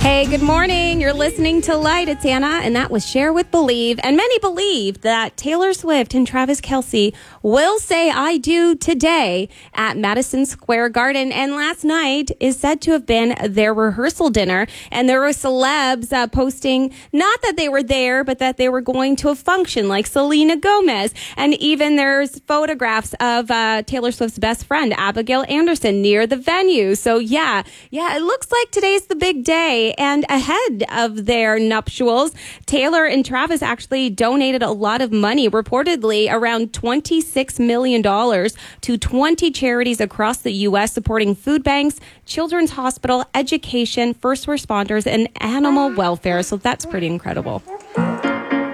Hey, good morning. You're listening to Light. It's Anna, and that was Share with Believe. And many believe that Taylor Swift and Travis Kelce will say I do today at Madison Square Garden. And last night is said to have been their rehearsal dinner. And there were celebs posting, not that they were there, but that they were going to a function like Selena Gomez. And even there's photographs of Taylor Swift's best friend, Abigail Anderson, near the venue. So yeah, it looks like today's the big day. And ahead of their nuptials, Taylor and Travis actually donated a lot of money, reportedly around $26 million to 20 charities across the U.S. supporting food banks, children's hospital, education, first responders, and animal welfare. So that's pretty incredible.